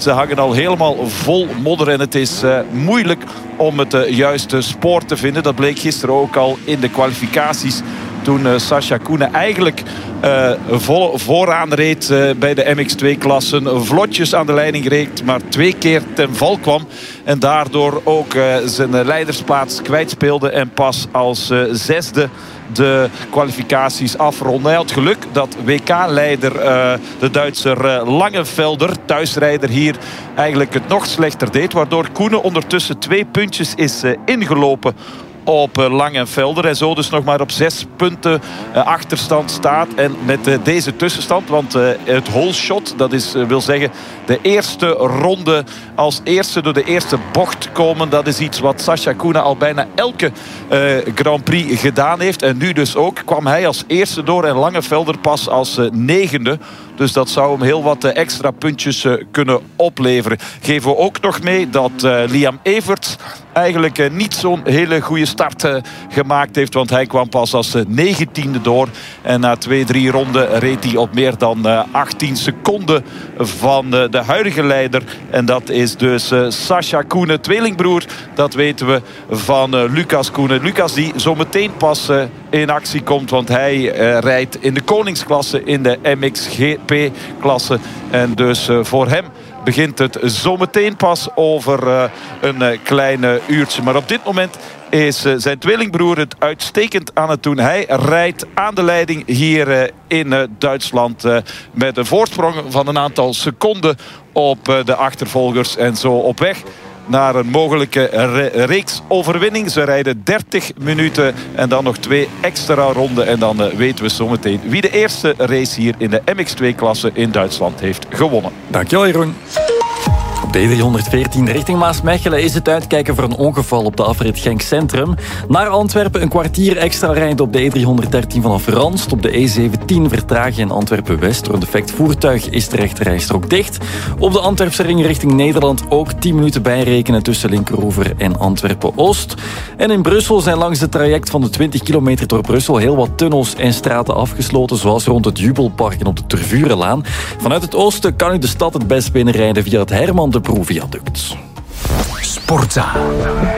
Ze hangen al helemaal vol modder en het is moeilijk om het juiste spoor te vinden. Dat bleek gisteren ook al in de kwalificaties. Toen Sascha Koenen eigenlijk vooraan reed bij de MX2-klassen. Vlotjes aan de leiding reed, maar 2 keer ten val kwam. En daardoor ook zijn leidersplaats kwijtspeelde. En pas als 6e de kwalificaties afronden. Hij had geluk dat WK-leider, de Duitser Langenfelder, thuisrijder hier, eigenlijk het nog slechter deed. Waardoor Koenen ondertussen 2 puntjes is ingelopen op Langenfelder. En zo dus nog maar op 6 punten achterstand staat. En met deze tussenstand, want het hole shot, dat wil zeggen de eerste ronde als eerste door de eerste bocht komen. Dat is iets wat Sascha Koenen al bijna elke Grand Prix gedaan heeft. En nu dus ook kwam hij als eerste door en Langenfelder pas als 9e. Dus dat zou hem heel wat extra puntjes kunnen opleveren. Geven we ook nog mee dat Liam Everts eigenlijk niet zo'n hele goede start gemaakt heeft. Want hij kwam pas als 19e door. En na 2-3 ronden reed hij op meer dan 18 seconden van de huidige leider. En dat is dus Sascha Koenen, tweelingbroer. Dat weten we van Lucas Koenen. Lucas die zo meteen pas in actie komt. Want hij rijdt in de koningsklasse in de MXGP-klasse. En dus voor hem begint het zometeen pas over een klein uurtje. Maar op dit moment is zijn tweelingbroer het uitstekend aan het doen. Hij rijdt aan de leiding hier in Duitsland met een voorsprong van een aantal seconden op de achtervolgers. En zo op weg naar een mogelijke reeks overwinning. Ze rijden 30 minuten en dan nog 2 extra ronden. En dan weten we zometeen wie de eerste race hier in de MX2-klasse in Duitsland heeft gewonnen. Dankjewel, Jeroen. Op de E314 richting Maasmechelen is het uitkijken voor een ongeval op de afrit Genk Centrum. Naar Antwerpen een kwartier extra rijden op de E313 vanaf Ranst. Op de E17 vertraag je in Antwerpen-West. Door een defect voertuig is de rechterrijstrook dicht. Op de Antwerpse ring richting Nederland ook 10 minuten bijrekenen tussen Linkeroever en Antwerpen-Oost. En in Brussel zijn langs het traject van de 20 kilometer door Brussel heel wat tunnels en straten afgesloten, zoals rond het Jubelpark en op de Tervurenlaan. Vanuit het oosten kan u de stad het best binnenrijden via het Herman de Proe viaduct. Sportza.